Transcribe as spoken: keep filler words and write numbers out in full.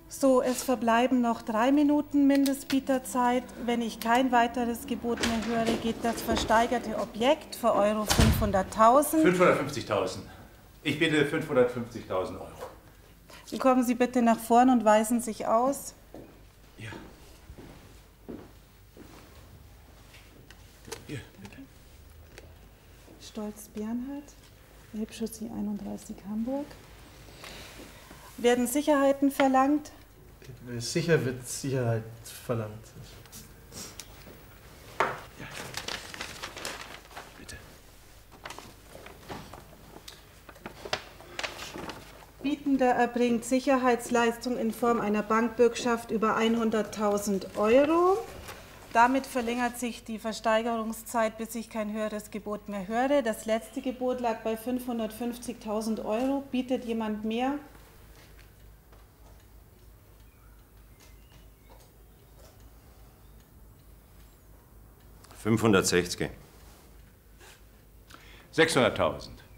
So, es verbleiben noch drei Minuten Mindestbieterzeit. Wenn ich kein weiteres Gebot mehr höre, geht das versteigerte Objekt für Euro fünfhunderttausend. fünfhundertfünfzigtausend. Ich bitte fünfhundertfünfzigtausend Euro. Dann kommen Sie bitte nach vorn und weisen sich aus. Ja. Hier, bitte. Stolz Bernhard, Elbchaussee einunddreißig Hamburg. Werden Sicherheiten verlangt? Sicher wird Sicherheit verlangt. Ja. Bitte. Bietender erbringt Sicherheitsleistung in Form einer Bankbürgschaft über hunderttausend Euro. Damit verlängert sich die Versteigerungszeit, bis ich kein höheres Gebot mehr höre. Das letzte Gebot lag bei fünfhundertfünfzigtausend Euro. Bietet jemand mehr? fünfhundertsechzig. sechshunderttausend.